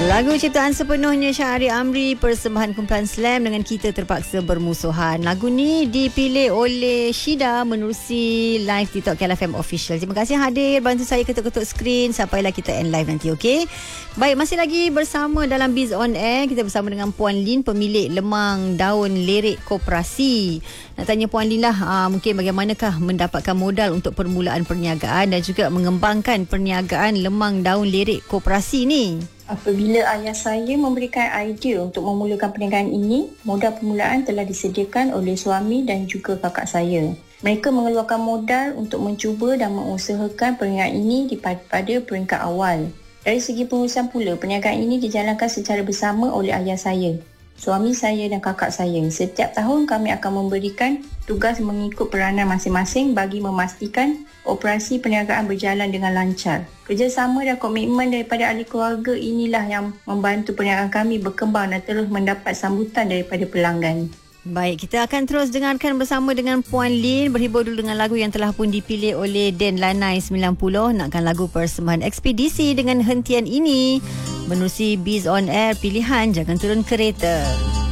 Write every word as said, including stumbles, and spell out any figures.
Lagu ciptaan sepenuhnya Syahari Amri, persembahan kumpulan Slam dengan Kita Terpaksa Bermusuhan. Lagu ni dipilih oleh Syida menerusi live TikTok K L F M Official. Terima kasih hadir bantu saya ketuk-ketuk skrin sampailah kita end live nanti, okey? Baik, masih lagi bersama dalam Biz On Air. Kita bersama dengan Puan Lin, pemilik Lemang Daun Lerik Koperasi. Nak tanya Puan Lin lah, aa, mungkin bagaimanakah mendapatkan modal untuk permulaan perniagaan dan juga mengembangkan perniagaan Lemang Daun Lerik Koperasi ni? Apabila ayah saya memberikan idea untuk memulakan perniagaan ini, modal permulaan telah disediakan oleh suami dan juga kakak saya. Mereka mengeluarkan modal untuk mencuba dan mengusahakan perniagaan ini di pada peringkat awal. Dari segi pengurusan pula, perniagaan ini dijalankan secara bersama oleh ayah saya, suami saya dan kakak saya. Setiap tahun kami akan memberikan tugas mengikut peranan masing-masing bagi memastikan operasi perniagaan berjalan dengan lancar. Kerjasama dan komitmen daripada ahli keluarga inilah yang membantu perniagaan kami berkembang dan terus mendapat sambutan daripada pelanggan. Baik, kita akan terus dengarkan bersama dengan Puan Lin. Berhibur dulu dengan lagu yang telah pun dipilih oleh Den Lanai sembilan puluh. Nakkan lagu persembahan ekspedisi dengan hentian ini. Menerusi Biz On Air, pilihan jangan turun kereta.